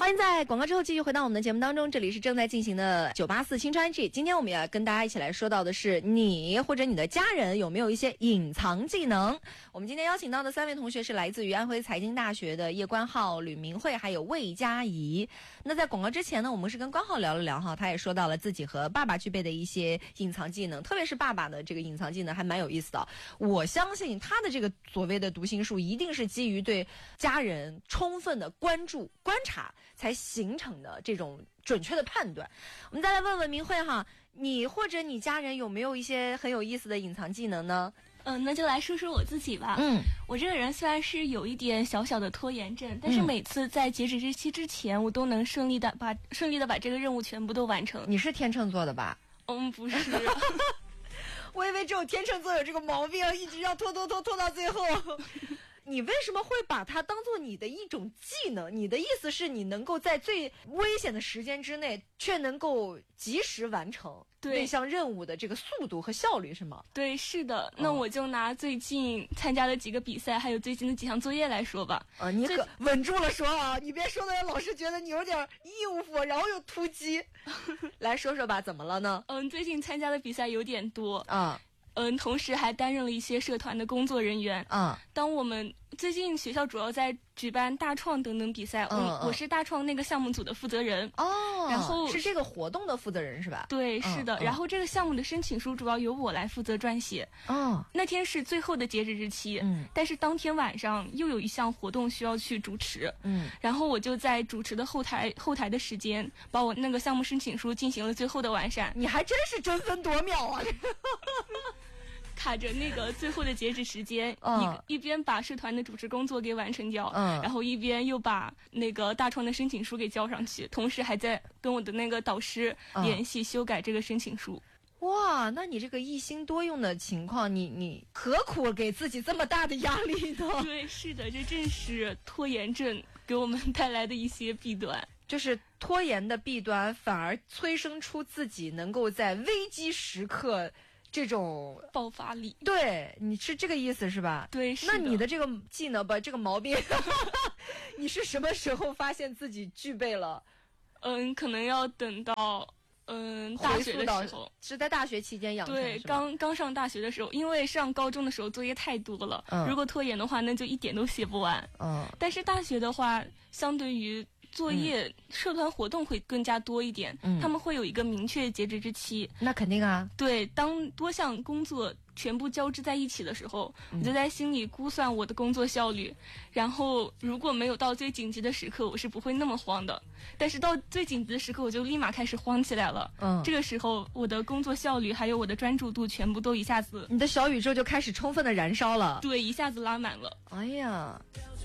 欢迎在广告之后继续回到我们的节目当中，这里是正在进行的984青川G。今天我们要跟大家一起来说到的是，你或者你的家人有没有一些隐藏技能？我们今天邀请到的3位同学是来自于安徽财经大学的叶关浩、吕明慧还有魏佳怡。那在广告之前呢，我们是跟关浩聊了聊哈，他也说到了自己和爸爸具备的一些隐藏技能，特别是爸爸的这个隐藏技能还蛮有意思的。我相信他的这个所谓的读心术一定是基于对家人充分的关注观察才形成的这种准确的判断。我们再来问问明慧哈，你或者你家人有没有一些很有意思的隐藏技能呢？ 那就来说说我自己吧。我这个人虽然是有一点小小的拖延症，但是每次在截止日期之前，我都能顺利的把这个任务全部都完成。 你是天秤座的吧？ 不是。 我以为只有天秤座有这个毛病，一直要拖到最后。你为什么会把它当做你的一种技能？你的意思是你能够在最危险的时间之内却能够及时完成那项任务的这个速度和效率，是吗？ 对，是的。那我就拿最近参加的几个比赛还有最近的几项作业来说吧。 你可稳住了说啊，你别说的让老师觉得你有点应付然后又突击。来说说吧，怎么了呢？ 最近参加的比赛有点多啊。 同时还担任了一些社团的工作人员。当我们最近学校主要在举办大创等等比赛，我是大创那个项目组的负责人。然后是这个活动的负责人是吧？ 对，是的。然后这个项目的申请书主要由我来负责撰写。那天是最后的截止日期。但是当天晚上又有一项活动需要去主持。然后我就在主持的后台的时间，把我那个项目申请书进行了最后的完善。 你还真是争分夺秒啊！ 卡着那个最后的截止时间，一边把社团的主持工作给完成掉，然后一边又把那个大创的申请书给交上去，同时还在跟我的那个导师联系修改这个申请书。 哇，那你这个一心多用的情况，你何苦给自己这么大的压力呢？ 对，是的，这正是拖延症给我们带来的一些弊端。 就是拖延的弊端反而催生出自己能够在危机时刻这种爆发力。 对，你是这个意思是吧？ 对，是的。 那你的这个技能吧，这个毛病你是什么时候发现自己具备了？ 可能要等到大学的时候， 是在大学期间养成。 对，刚上大学的时候，因为上高中的时候作业太多了，如果拖延的话那就一点都写不完。但是大学的话，相对于作业，社团活动会更加多一点，他们会有一个明确截止日期。 那肯定啊。 对，当多项工作全部交织在一起的时候，我就在心里估算我的工作效率，然后如果没有到最紧急的时刻，我是不会那么慌的。但是到最紧急的时刻，我就立马开始慌起来了。这个时候我的工作效率还有我的专注度全部都一下子， 你的小宇宙就开始充分的燃烧了。 对，一下子拉满了。 哎呀，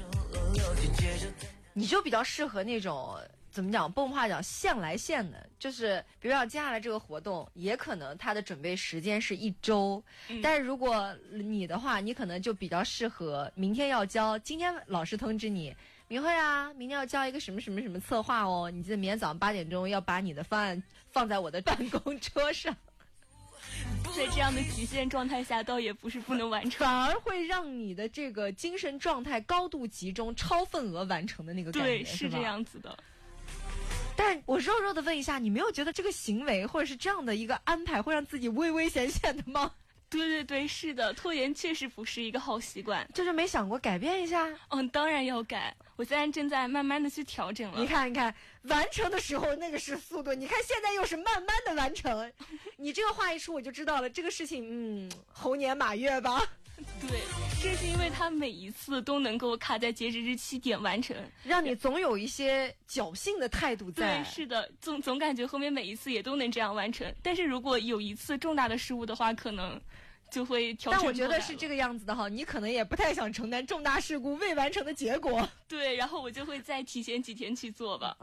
你就比较适合那种怎么讲，蹦话讲现来现的，就是比如说接下来这个活动也可能它的准备时间是1周，但是如果你的话，你可能就比较适合明天要交，今天老师通知你明慧啊，明天要交一个什么什么什么策划哦，你记得明天早上8点钟要把你的方案放在我的办公桌上。 在这样的极限状态下，倒也不是不能完成， 反而会让你的这个精神状态高度集中，超份额完成的那个感觉。 对，是这样子的。 但我肉肉的问一下，你没有觉得这个行为或者是这样的一个安排会让自己危危险险的吗？ 对对对，是的，拖延确实不是一个好习惯。 就是没想过改变一下？ 当然要改，我现在正在慢慢的去调整了。 你看，完成的时候那个是速度，你看现在又是慢慢的完成。你这个话一出，我就知道了，这个事情，猴年马月吧。 对，正是因为他每一次都能够卡在截止日期点完成， 让你总有一些侥幸的态度在。 对，是的，总感觉后面每一次也都能这样完成。但是如果有一次重大的失误的话，可能就会调整过来了。 但我觉得是这个样子的哈，你可能也不太想承担重大事故未完成的结果。 对，然后我就会再提前几天去做吧。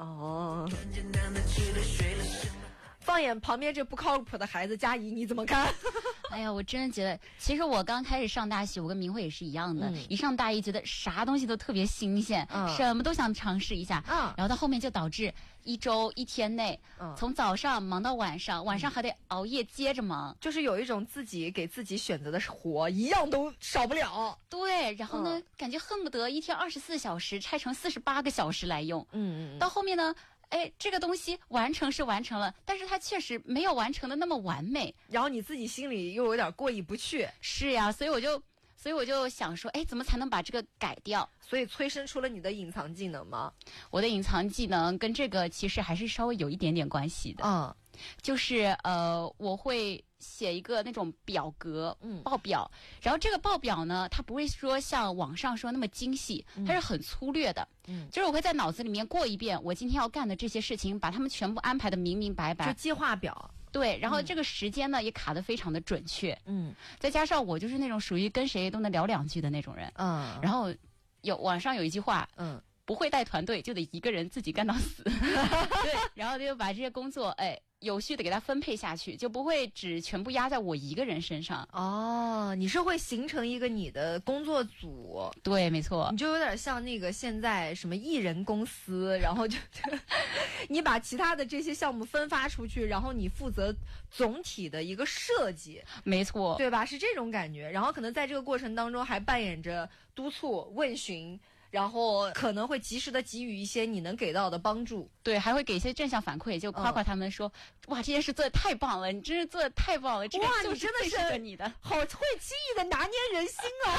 放眼旁边这不靠谱的孩子，佳怡你怎么看？ 哎呀，我真的觉得，其实我刚开始上大学，我跟明慧也是一样的，一上大一觉得啥东西都特别新鲜，什么都想尝试一下，然后到后面就导致1周1天内，从早上忙到晚上，晚上还得熬夜接着忙， 就是有一种自己给自己选择的活，一样都少不了。 对，然后呢，感觉恨不得一天24小时拆成48个小时来用。到后面呢，这个东西完成是完成了，但是它确实没有完成的那么完美， 然后你自己心里又有点过意不去。 是呀，所以我就想说，怎么才能把这个改掉？ 所以催生出了你的隐藏技能吗？ 我的隐藏技能跟这个其实还是稍微有一点点关系的。就是我会写一个那种表格，报表，然后这个报表呢，它不会说像网上说那么精细，它是很粗略的，就是我会在脑子里面过一遍我今天要干的这些事情，把它们全部安排的明明白白， 就计划表。 对，然后这个时间呢也卡得非常的准确，再加上我就是那种属于跟谁都能聊2句的那种人，然后网上有一句话，不会带团队就得一个人自己干到死，对，然后就把这些工作有序的给它分配下去，就不会只全部压在我一个人身上。 你是会形成一个你的工作组。 对，没错， 你就有点像那个现在什么艺人公司，然后就你把其他的这些项目分发出去，然后你负责总体的一个设计。 没错， 对吧？是这种感觉。然后可能在这个过程当中还扮演着督促、问询，然后可能会及时的给予一些你能给到的帮助。 对，还会给一些正向反馈，就夸夸他们说，哇，这件事做得太棒了，你真是做得太棒了，这个就是最适合你的， 好会轻易的拿捏人心啊。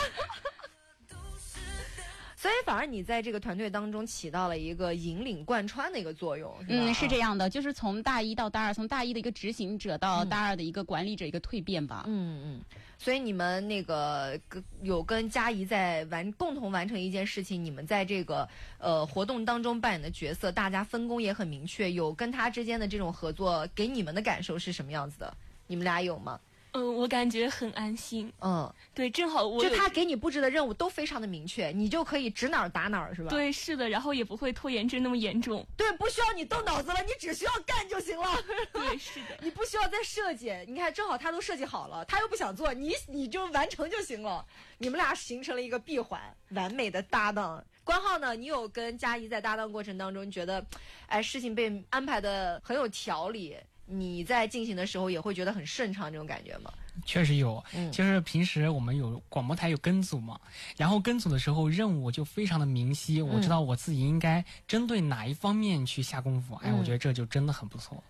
所以反而你在这个团队当中起到了一个引领贯穿的一个作用。 是这样的，就是从大一到大二，从大一的一个执行者到大二的一个管理者，一个蜕变吧。 所以你们那个有跟佳怡在共同完成一件事情，你们在这个活动当中扮演的角色，大家分工也很明确，有跟他之间的这种合作，给你们的感受是什么样子的？你们俩有吗？ 我感觉很安心。对，正好就他给你布置的任务都非常的明确，你就可以指哪儿打哪儿，是吧？ 对，是的，然后也不会拖延症那么严重。 对，不需要你动脑子了，你只需要干就行了。 对，是的， 你不需要再设计。你看，正好他都设计好了，他又不想做，你就完成就行了。你们俩形成了一个闭环，完美的搭档。关浩呢，你有跟佳怡在搭档过程当中觉得，事情被安排的很有条理，你在进行的时候也会觉得很顺畅这种感觉吗？ 确实有，就是平时我们有广播台有跟组嘛，然后跟组的时候任务就非常的明晰，我知道我自己应该针对哪一方面去下功夫，我觉得这就真的很不错。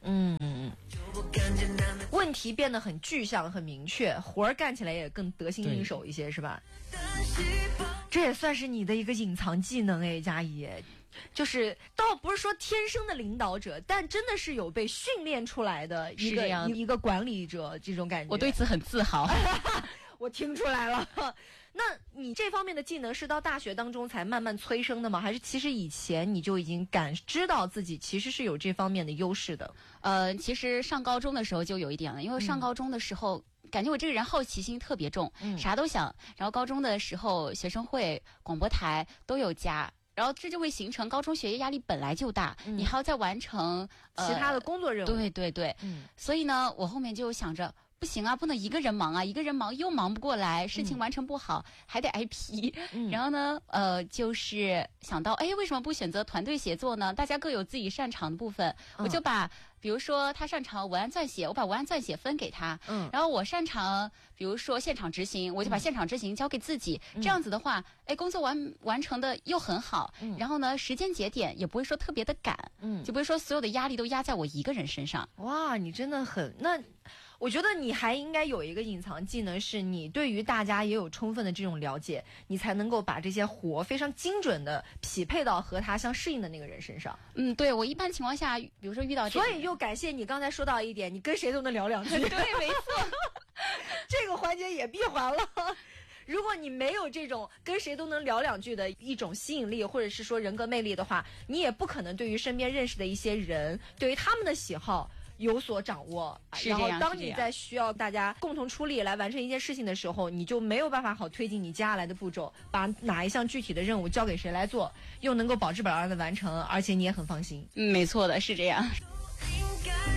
问题变得很具象很明确，活儿干起来也更得心应手一些，是吧？这也算是你的一个隐藏技能。佳怡，就是倒不是说天生的领导者，但真的是有被训练出来的一个管理者这种感觉。 我对此很自豪。 我听出来了。那你这方面的技能是到大学当中才慢慢催生的吗？还是其实以前你就已经感知到自己其实是有这方面的优势的？ 其实上高中的时候就有一点了，因为上高中的时候感觉我这个人好奇心特别重，啥都想。然后高中的时候学生会、广播台都有加。然后这就会形成高中学业压力本来就大，你还要再完成其他的工作任务。 对，所以呢，我后面就想着不行啊，不能一个人忙啊，一个人忙又忙不过来，事情完成不好，还得挨批。然后呢，就是想到，为什么不选择团队协作呢？大家各有自己擅长的部分，我就把。比如说他擅长文案撰写，我把文案撰写分给他，然后我擅长比如说现场执行，我就把现场执行交给自己，这样子的话，工作完成的又很好，然后呢时间节点也不会说特别的赶，就不会说所有的压力都压在我一个人身上。 哇，你真的很我觉得你还应该有一个隐藏技能，是你对于大家也有充分的这种了解，你才能够把这些活非常精准的匹配到和他相适应的那个人身上。 对，我一般情况下，比如说遇到所以又感谢你刚才说到一点，你跟谁都能聊2句。 对，没错， 这个环节也闭环了。如果你没有这种跟谁都能聊2句的一种吸引力，或者是说人格魅力的话，你也不可能对于身边认识的一些人，对于他们的喜好有所掌握。然后当你在需要大家共同出力来完成一件事情的时候，你就没有办法好推进你接下来的步骤，把哪一项具体的任务交给谁来做，又能够保质保量的完成，而且你也很放心。 没错的，是这样。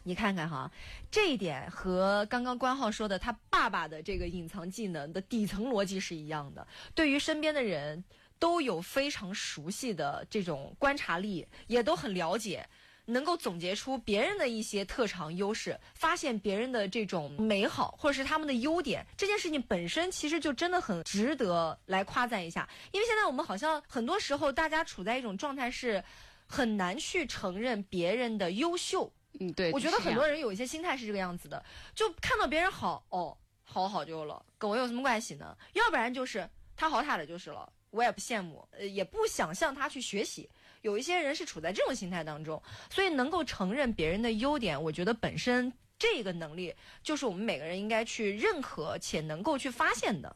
你看看哈，这一点和刚刚关浩说的他爸爸的这个隐藏技能的底层逻辑是一样的。对于身边的人都有非常熟悉的这种观察力，也都很了解，能够总结出别人的一些特长优势，发现别人的这种美好或者是他们的优点，这件事情本身其实就真的很值得来夸赞一下。因为现在我们好像很多时候大家处在一种状态是很难去承认别人的优秀。 对， 我觉得很多人有一些心态是这个样子的，就看到别人好，好就了，跟我有什么关系呢？要不然就是他好他的就是了，我也不羡慕，也不想向他去学习。有一些人是处在这种心态当中，所以能够承认别人的优点，我觉得本身这个能力就是我们每个人应该去认可且能够去发现的。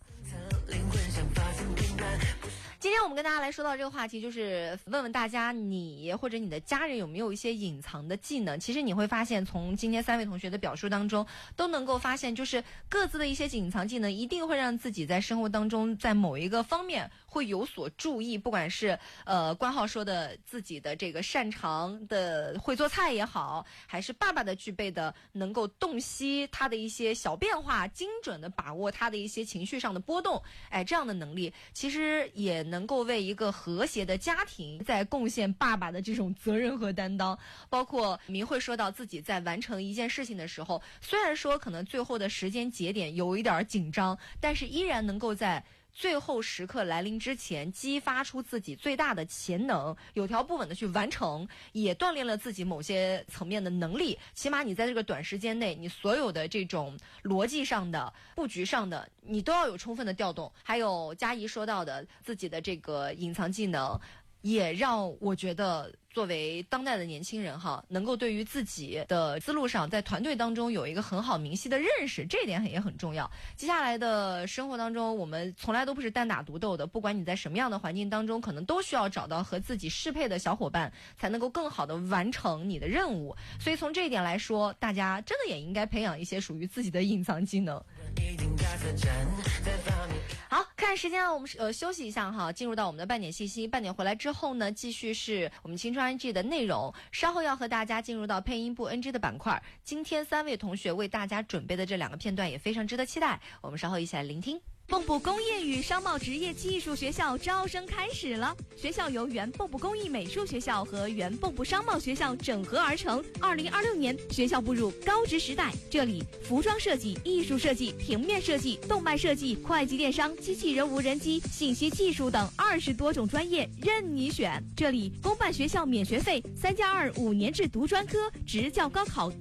今天我们跟大家来说到这个话题，就是问问大家，你或者你的家人有没有一些隐藏的技能？其实你会发现，从今天3位同学的表述当中，都能够发现，就是各自的一些隐藏技能，一定会让自己在生活当中，在某一个方面会有所注意。不管是关浩说的自己的这个擅长的会做菜也好，还是爸爸的具备的能够洞悉他的一些小变化，精准的把握他的一些情绪上的波动，这样的能力，其实也能够为一个和谐的家庭在贡献爸爸的这种责任和担当。包括明慧说到自己在完成一件事情的时候，虽然说可能最后的时间节点有一点紧张，但是依然能够在最后时刻来临之前激发出自己最大的潜能，有条不紊的去完成，也锻炼了自己某些层面的能力。起码你在这个短时间内，你所有的这种逻辑上的布局上的，你都要有充分的调动。还有佳怡说到的自己的这个隐藏技能，也让我觉得作为当代的年轻人哈，能够对于自己的思路上，在团队当中有一个很好明晰的认识，这一点也很重要。接下来的生活当中，我们从来都不是单打独斗的，不管你在什么样的环境当中，可能都需要找到和自己适配的小伙伴，才能够更好的完成你的任务。所以从这一点来说，大家真的也应该培养一些属于自己的隐藏技能。好，看时间我们休息一下哈，进入到我们的半点信息。半点回来之后呢，继续是我们青春 NG 的内容。稍后要和大家进入到配音部 NG 的板块。今天3位同学为大家准备的这2个片段也非常值得期待，我们稍后一起来聆听。 蚌埠工业与商贸职业技术学校招生开始了，学校由原蚌埠工艺美术学校和原蚌埠商贸学校整合而成。2026年，学校步入高职时代，这里服装设计、艺术设计、平面设计、动漫设计、会计电商、机器人无人机、信息技术等20多种专业任你选。这里公办学校免学费，3+2 5年制读专科，职教高考